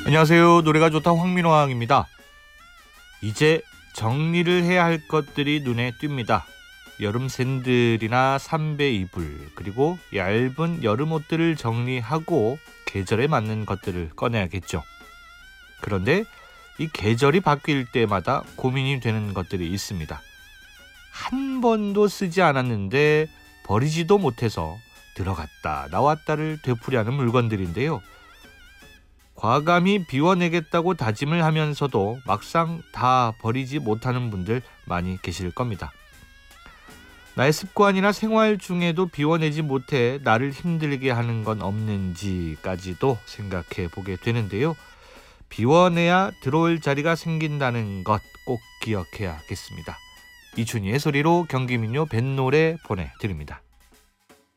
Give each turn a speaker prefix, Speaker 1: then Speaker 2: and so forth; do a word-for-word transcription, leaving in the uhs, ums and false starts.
Speaker 1: 안녕하세요. 노래가 좋다 황민호왕입니다. 이제 정리를 해야 할 것들이 눈에 띕니다. 여름 샌들이나 삼배 이불, 그리고 얇은 여름 옷들을 정리하고 계절에 맞는 것들을 꺼내야겠죠. 그런데 이 계절이 바뀔 때마다 고민이 되는 것들이 있습니다. 한 번도 쓰지 않았는데 버리지도 못해서 들어갔다 나왔다를 되풀이하는 물건들인데요. 과감히 비워내겠다고 다짐을 하면서도 막상 다 버리지 못하는 분들 많이 계실 겁니다. 나의 습관이나 생활 중에도 비워내지 못해 나를 힘들게 하는 건 없는지까지도 생각해 보게 되는데요. 비워내야 들어올 자리가 생긴다는 것 꼭 기억해야겠습니다. 이춘희의 소리로 경기민요 뱃노래 보내드립니다.